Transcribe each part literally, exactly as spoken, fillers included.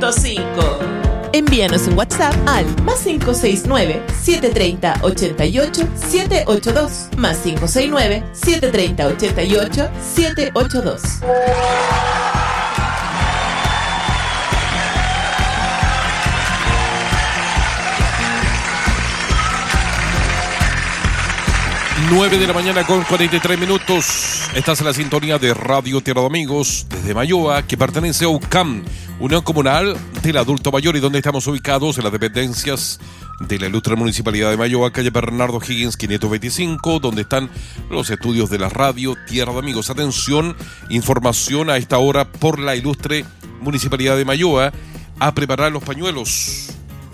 punto cinco. Envíanos un WhatsApp al más cinco seis nueve, siete tres cero, ocho ocho, siete ocho dos, más cinco seis nueve, siete tres cero, ocho ocho, siete ocho dos. nueve de la mañana con cuarenta y tres minutos. Estás en la sintonía de Radio Tierra de Amigos desde Mayoa, que pertenece a U C A M, Unión Comunal del Adulto Mayor, y donde estamos ubicados en las dependencias de la ilustre Municipalidad de Mayoa, calle Bernardo Higgins quinientos veinticinco, donde están los estudios de la Radio Tierra de Amigos. Atención, información a esta hora por la ilustre Municipalidad de Mayoa a preparar los pañuelos.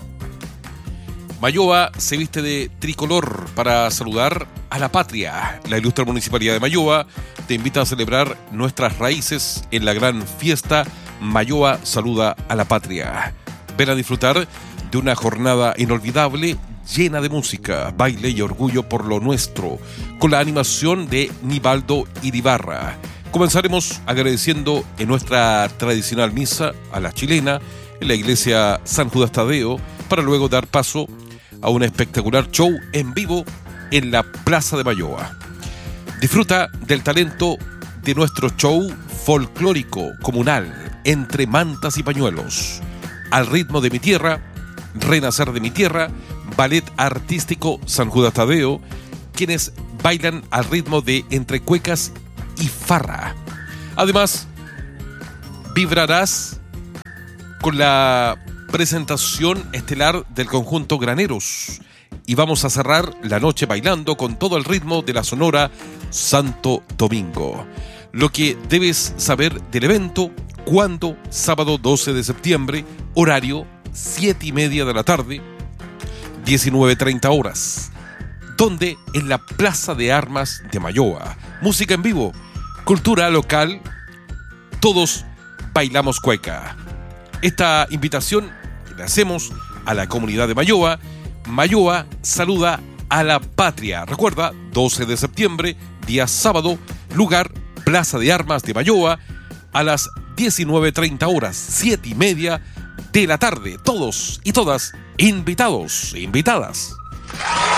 Mayoa se viste de tricolor para saludar a la patria. La ilustre Municipalidad de Mayoa te invita a celebrar nuestras raíces en la gran fiesta Mayoa Saluda a la Patria. Ven a disfrutar de una jornada inolvidable llena de música, baile y orgullo por lo nuestro, con la animación de Nivaldo Iribarra. Comenzaremos agradeciendo en nuestra tradicional misa a la chilena en la iglesia San Judas Tadeo, para luego dar paso a un espectacular show en vivo en la Plaza de Mayoa. Disfruta del talento de nuestro show folclórico comunal entre mantas y pañuelos, al ritmo de mi tierra, Renacer de mi tierra, ballet artístico San Judas Tadeo, quienes bailan al ritmo de entre cuecas y farra. Además, vibrarás con la presentación estelar del conjunto Graneros, y vamos a cerrar la noche bailando con todo el ritmo de la Sonora Santo Domingo. Lo que debes saber del evento: cuándo, sábado doce de septiembre, horario siete y media de la tarde, diecinueve treinta horas. Donde? En la Plaza de Armas de Mayoa. Música en vivo, cultura local, todos bailamos cueca. Esta invitación que le hacemos a la comunidad de Mayoa. Mayoa saluda a la patria. Recuerda, doce de septiembre, día sábado, lugar Plaza de Armas de Mayoa, a las diecinueve treinta horas, siete y media de la tarde. Todos y todas invitados, invitadas.